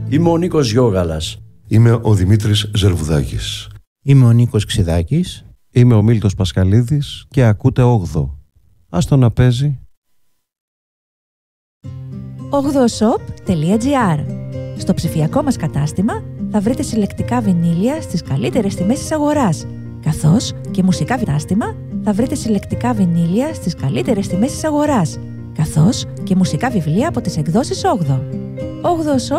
Είμαι ο Νίκος Γιώγαλας. Είμαι ο Δημήτρης Ζερβουδάκης. Είμαι ο Νίκος Ξιδάκης. Είμαι ο Μίλτος Πασχαλίδης και ακούτε 8. Ας το να παίζει. 8shop.gr. Στο ψηφιακό μας κατάστημα θα βρείτε συλλεκτικά βινίλια στις καλύτερες τιμές της αγοράς, καθώς και μουσικά κατάστημα θα βρείτε συλλεκτικά βινίλια στις καλύτερες τιμές της αγοράς, καθώς και μουσικά βιβλία από τις εκδόσεις 8. 8shop